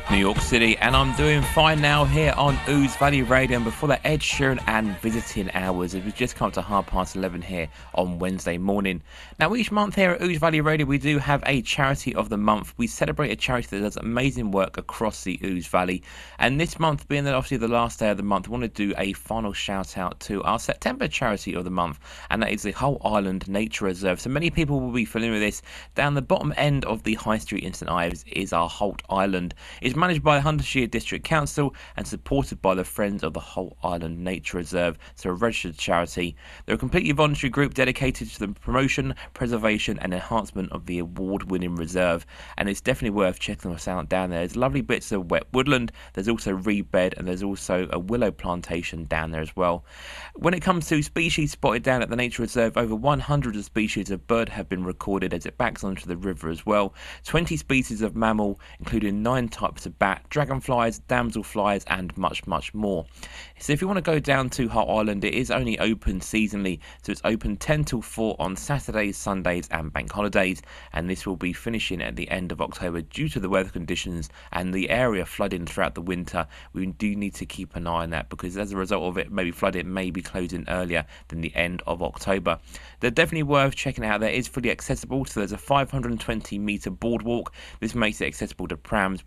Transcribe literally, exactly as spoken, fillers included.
New York City, and I'm doing fine now here on Ooze Valley Radio. And before that, Ed Sheeran and Visiting Hours. It was just come to half past eleven here on Wednesday morning. Now, each month here at Ooze Valley Radio, we do have a charity of the month. We celebrate a charity that does amazing work across the Ooze Valley. And this month, being that obviously the last day of the month, we want to do a final shout out to our September charity of the month, and that is the Hull Island Nature Reserve. So many people will be familiar with this. Down the bottom end of the High Street in St Ives is our Holt Island. It's managed by the Huntershire District Council and supported by the Friends of the Holt Island Nature Reserve, so a registered charity. They're a completely voluntary group dedicated to the promotion, preservation and enhancement of the award-winning reserve, and it's definitely worth checking us out down there. There's lovely bits of wet woodland, there's also reed bed, and there's also a willow plantation down there as well. When it comes to species spotted down at the Nature Reserve, over one hundred species of bird have been recorded as it backs onto the river as well. twenty species of mammal, including nine types of bat, dragonflies, damselflies and much much more. So if you want to go down to Hull Island, it is only open seasonally, so it's open ten till four on Saturdays, Sundays and bank holidays, and this will be finishing at the end of October due to the weather conditions and the area flooding throughout the winter. We do need to keep an eye on that, because as a result of it maybe flooding may be closing earlier than the end of October. They're definitely worth checking out. There is fully accessible, so there's a five hundred twenty metre boardwalk. This makes it accessible to prams,